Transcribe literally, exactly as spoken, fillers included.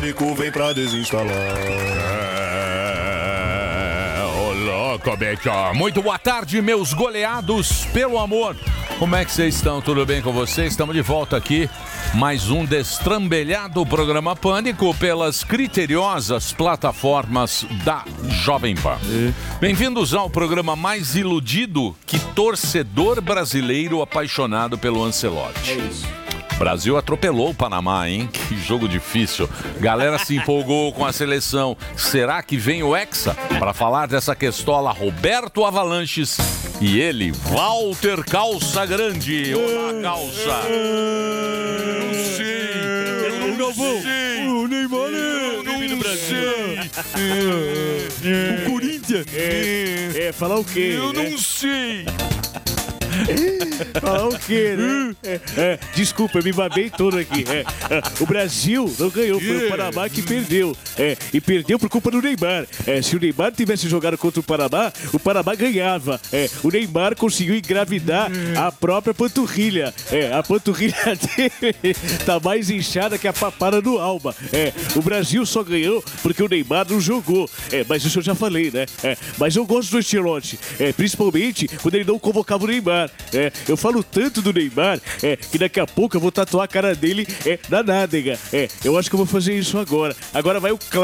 Pânico vem pra desinstalar. É, ô louco, bicho. Muito boa tarde, meus goleados pelo amor. Como é que vocês estão? Tudo bem com vocês? Estamos de volta aqui. Mais um destrambelhado programa Pânico pelas criteriosas plataformas da Jovem Pan. Bem-vindos ao programa mais iludido que torcedor brasileiro apaixonado pelo Ancelotti. É isso. Brasil atropelou o Panamá, hein? Que jogo difícil. Galera se empolgou com a seleção. Será que vem o Hexa para falar dessa questola Roberto Avalanches e ele, Walter Calça Grande? Olá, Calça. Não sei. Eu não sei. O Neymar é Eu não sei. o Corinthians. É, é, falar o quê? Eu né? não sei. Falar o quê, né? É, é, desculpa, eu me babei todo aqui. É, é, o Brasil não ganhou, foi o Panamá que perdeu. É, e perdeu por culpa do Neymar. É, se o Neymar tivesse jogado contra o Panamá, o Panamá ganhava. É, o Neymar conseguiu engravidar a própria panturrilha. É, a panturrilha dele tá mais inchada que a papada do Alba. É, o Brasil só ganhou porque o Neymar não jogou. É, mas isso eu já falei, né? É, mas eu gosto do Ancelotti, é, principalmente quando ele não convocava o Neymar. É, eu falo tanto do Neymar é, que daqui a pouco eu vou tatuar a cara dele é, na nádega. É, eu acho que eu vou fazer isso agora. Agora vai o